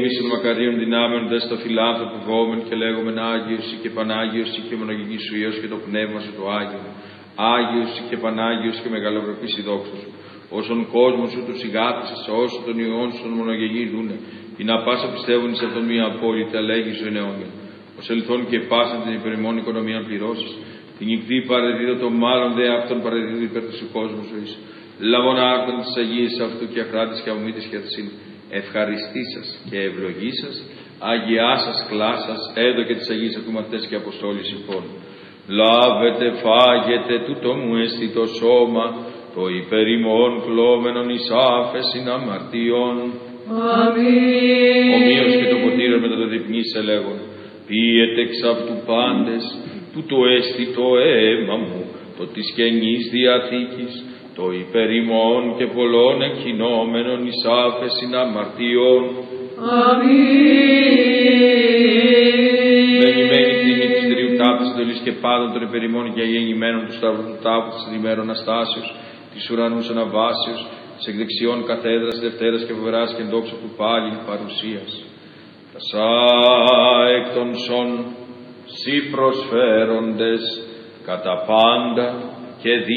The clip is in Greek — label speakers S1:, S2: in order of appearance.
S1: εμείς μακαρίων δυνάμεων δες το φιλάνθρωπο βόμεν και λέγομεν Άγιος και Πανάγιος και μονογενής σου Υιός και το πνεύμα σου το Άγιο. Άγιος και Πανάγιος και μεγαλοπρεπής η δόξα σου. Όσον κόσμο σου τους ηγάπησες, όσο των Υιών σου των μονογενής δούνε, ή να πάσα πιστεύουν εις αυτόν μία απόλυτα λέγει σου εν αιώνια. Ως ελθόν και πάσαν την υπερημών οικονομία πληρώσεις, την νυχτή παρεδίδω το μάλλον δε αυτόν παρεδίδω υπέρ του κόσμου ζωής. Λαβών άκρον της Αγίας αυτού και αχράτης και αυμήτης και ατσίν. Ευχαριστήσας και ευλογήσας, Αγιά σας κλάσας, έδω και της Αγίας αυτού μαθητές και αποστόλης υπόν. Λάβετε, φάγετε, τούτο μου έστι το σώμα, το υπερημών κλώμενον εις άφεσιν αμαρτιών.
S2: Αμήν.
S1: Ομοίως και το ποτήριο μετά το διπνής ελέγον. Πίετε εξ αυτού πάντες, τούτο έστι το αίμα μου, το της Καινής Διαθήκης, το υπερημών και πολλών εκκοινόμενων εις άφεσιν αμαρτιών.
S2: Αμήν.
S1: Μενημένη κτήνη της Τριού Τάπτης εντολής και πάντων των υπερημών και αγεννημένων του Σταυρού του Τάφου της ημέρων Αστάσεως, της ουρανούς αναβάσεως, της εκδεξιών καθέδρας Δευτέρας και Φοβεράς και δόξα του πάλιν παρουσίας. Τασά εκ των σών σοι προσφέροντες κατά πάντα και